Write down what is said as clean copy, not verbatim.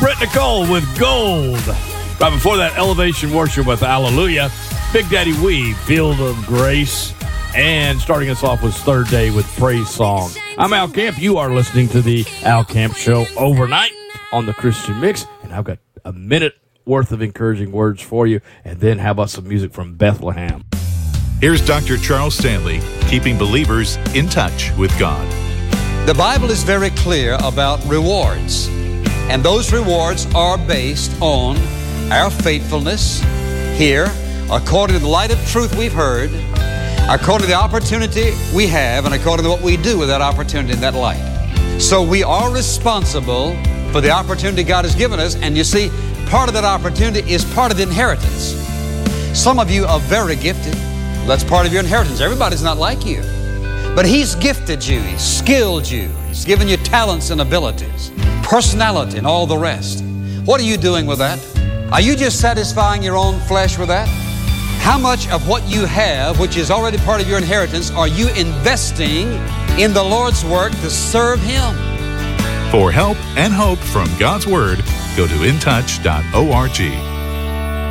Brett Nicole with Gold. Right before that, Elevation Worship with Hallelujah. Big Daddy Wee, Field of Grace. And starting us off was Third Day with Praise Song. I'm Al Camp. You are listening to the Al Camp Show overnight on the Christian Mix. And I've got a minute worth of encouraging words for you. And then how about some music from Bethlehem? Here's Dr. Charles Stanley, keeping believers in touch with God. The Bible is very clear about rewards. And those rewards are based on our faithfulness here, according to the light of truth we've heard, according to the opportunity we have, and according to what we do with that opportunity and that light. So we are responsible for the opportunity God has given us, and you see, part of that opportunity is part of the inheritance. Some of you are very gifted. That's part of your inheritance. Everybody's not like you. But He's gifted you, He's skilled you, He's given you talents and abilities, personality and all the rest. What are you doing with that? Are you just satisfying your own flesh with that? How much of what you have, which is already part of your inheritance, are you investing in the Lord's work to serve Him? For help and hope from God's Word, go to intouch.org.